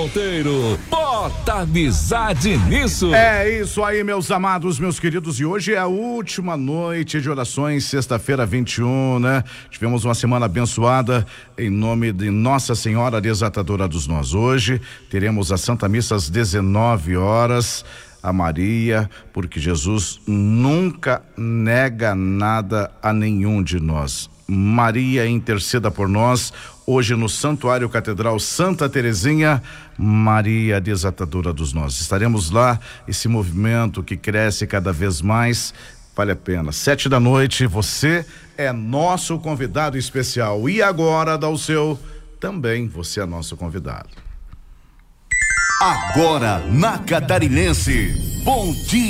Monteiro. Bota amizade nisso. É isso aí, meus amados, meus queridos. E hoje é a última noite de orações, sexta-feira 21, né? Tivemos uma semana abençoada em nome de Nossa Senhora Desatadora dos Nós. Hoje teremos a Santa Missa às 19 horas. A Maria, porque Jesus nunca nega nada a nenhum de nós. Maria, interceda por nós, hoje no Santuário Catedral Santa Terezinha, Maria Desatadora dos Nós. Estaremos lá, esse movimento que cresce cada vez mais, vale a pena. 19h, você é nosso convidado especial. E agora, Dalceu, também você é nosso convidado. Agora na Catarinense, Bom Dia